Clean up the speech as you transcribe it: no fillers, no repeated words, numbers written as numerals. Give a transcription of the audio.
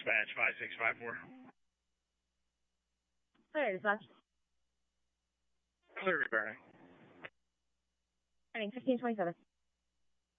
Dispatch 5654. Clear, dispatch. Clear returning. Turning 1527.